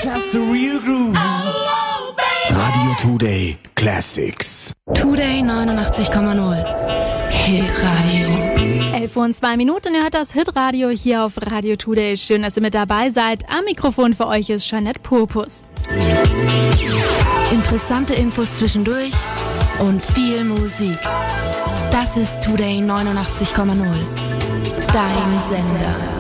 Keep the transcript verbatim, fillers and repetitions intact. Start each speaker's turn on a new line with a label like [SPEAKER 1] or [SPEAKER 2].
[SPEAKER 1] Just the real groove. Radio Today Classics.
[SPEAKER 2] Today neunundachtzig Komma null. Hitradio.
[SPEAKER 3] elf Uhr und zwei Minuten, ihr hört das Hitradio hier auf Radio Today. Schön, dass ihr mit dabei seid. Am Mikrofon für euch ist Jeanette Purpus.
[SPEAKER 2] Interessante Infos zwischendurch und viel Musik. Das ist Today neunundachtzig Komma null. Dein Sender.